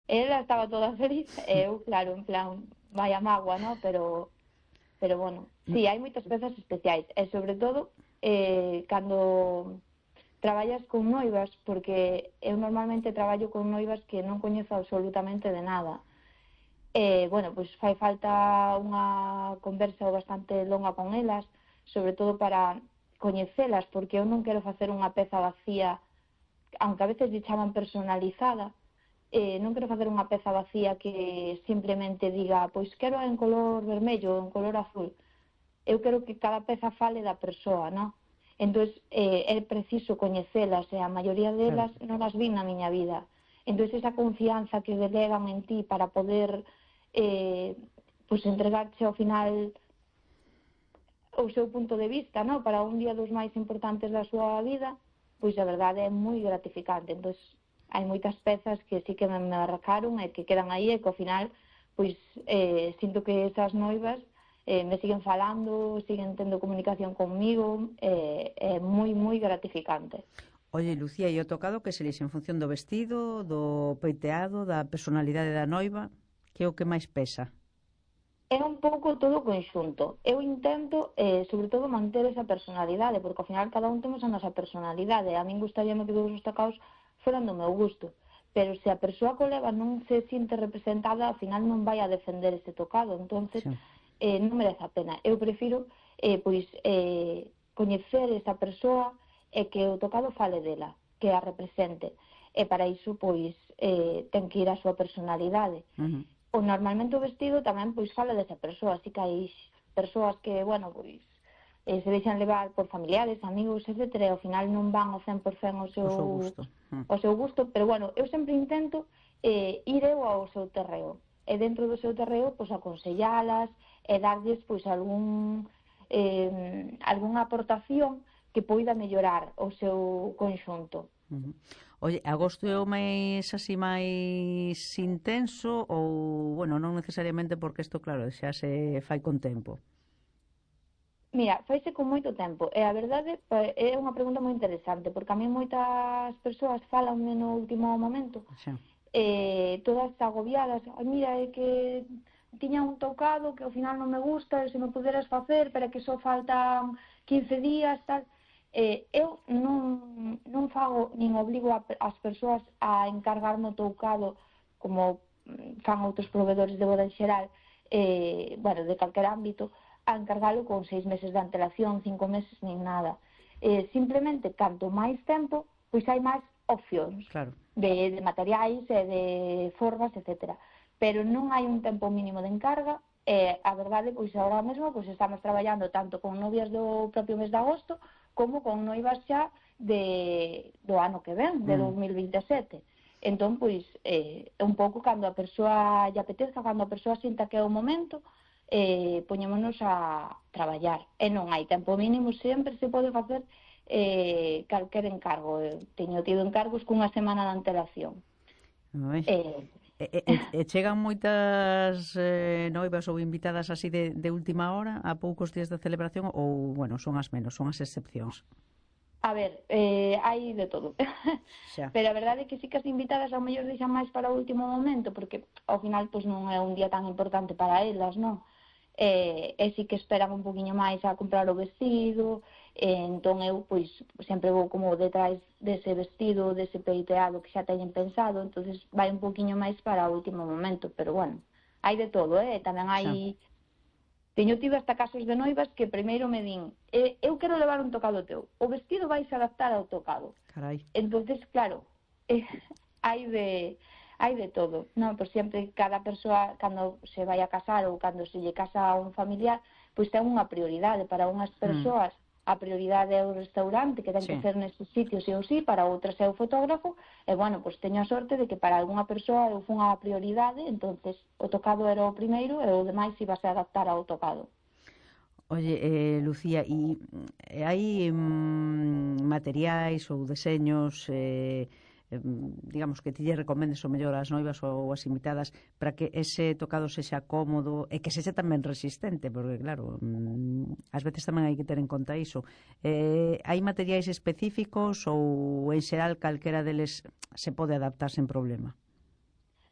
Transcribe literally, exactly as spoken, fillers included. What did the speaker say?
ela estaba toda feliz, e eu, claro, en plan, vaya mágoa, ¿no? Pero, pero bueno, sí, hai moitas pezas especiais, e sobre todo, eh, cando traballas con noivas, porque eu normalmente traballo con noivas que non coñezo absolutamente de nada. E, bueno, pois fai falta unha conversa bastante longa con elas, sobre todo para coñecelas, porque eu non quero facer unha peza vacía, aunque a veces lle chaman personalizada, eh, non quero facer unha peza vacía que simplemente diga, pois quero en color vermello ou en color azul. Eu quero que cada peza fale da persoa, non? Entón, eh, é preciso coñecelas, e a maioría delas Claro. non as vin na miña vida. Entón, esa confianza que delegan en ti para poder eh, pois entregarche ao final o seu punto de vista, non? Para un día dos máis importantes da súa vida, pois a verdade é moi gratificante. Entón, hai moitas pezas que sí que me marcaron e que quedan aí, e que ao final pois eh, sinto que esas noivas eh, me siguen falando, siguen tendo comunicación conmigo, eh, é moi, moi gratificante. Oye, Lucía, e o tocado que se lixe en función do vestido, do peiteado, da personalidade da noiva, que é o que máis pesa? É un pouco todo o conxunto. Eu intento, eh, sobre todo, manter esa personalidade, porque ao final cada un temos a nosa personalidade. A min gustaríame que todos os tocados foran do meu gusto, pero se a persoa que o leva non se sinte representada, ao final non vai a defender ese tocado. Entonces, Sí. eh, non merece a pena. Eu prefiro, eh, pois, eh, coñecer esa persoa e que o tocado fale dela, que a represente. E para iso, pois, eh, ten que ir a súa personalidade. Uh-huh. O normalmente o vestido tamén pois fala desa persoa, así que hai persoas que, bueno, pois eh, se deixan levar por familiares, amigos, etcétera, e ao final non van ao cen por cen ao O seu, seu gusto. Uh-huh. ao seu gusto, pero bueno, eu sempre intento eh, ir eu ao seu terreo, e dentro do seu terreo, pois aconsellalas e darlles pois algún eh, algunha aportación que poida mellorar o seu conxunto. Uh-huh. Oye, agosto é o máis así máis intenso ou, bueno, non necesariamente, porque isto, claro, xa se fai con tempo? Mira, faise con moito tempo, e a verdade é unha pregunta moi interesante, porque a mí moitas persoas falanme no último momento, Xa. eh, todas agobiadas, ai, mira, é que tiña un tocado que ao final non me gusta, e se me puderas facer, pero que só faltan quince días, tal. Eh, eu non, non fago, nin obligo a, as persoas a encargarme o tocado como fan outros provedores de boda en xeral, eh, bueno, de calquer ámbito, a encargalo con seis meses de antelación, cinco meses, nin nada. Eh, simplemente, canto máis tempo, pois hai máis opcións, claro, de, de materiais e de formas, etcétera. Pero non hai un tempo mínimo de encarga, e a verdade, pois agora mesmo pois estamos traballando tanto con novias do propio mes de agosto como con noivas xa de, do ano que ven, de mm. dos mil vinte e sete. Entón, pois, eh, un pouco cando a persoa lle apeteza, cando a persoa sinta que é o momento, eh, poñémonos a traballar. E non hai tempo mínimo, sempre se pode facer eh, calquer encargo. Eu teño tido encargos cunha semana de antelación. Eh, e, e, e chegan moitas eh, noivas ou invitadas así de, de última hora, a poucos días de celebración, ou, bueno, son as menos, son as excepcións? A ver, eh, hai de todo. Xa. Pero a verdade é que sí que as invitadas ao mellor deixan máis para o último momento, porque ao final pois non é un día tan importante para elas, non? E, e sí que esperan un poquinho máis a comprar o vestido, e entón eu pois sempre vou como detrás dese vestido, dese peiteado que xa teñen pensado, entonces vai un poquinho máis para o último momento, pero bueno, hai de todo, eh? Tamén hai... Xa. Teño tido hasta casos de noivas que primeiro me din, eh, eu quero levar un tocado teu, o vestido vai se adaptar ao tocado. Carai. Entonces, claro, eh, hai de hai de todo, non? Por sempre cada persoa cando se vai a casar ou cando se lle casa a un familiar, pois ten unha prioridade. Para unhas persoas a prioridade é o restaurante, que ten Sí. que ser nestes sitios e ou sí, para outras é o fotógrafo, e bueno, pois teño a sorte de que para algunha persoa eu fun a prioridade, entonces o tocado era o primeiro e o demais iba a se adaptar ao tocado. Oye, eh, Lucía, e eh, hai mm, materiais ou deseños, eh, eh, digamos, que ti lle recomendes o mellor ás noivas ou ás invitadas para que ese tocado sexa cómodo e que sexa tamén resistente, porque claro, mm, ás veces tamén hai que ter en conta iso. Eh, hai materiais específicos ou en xeral calquera deles se pode adaptar sen problema?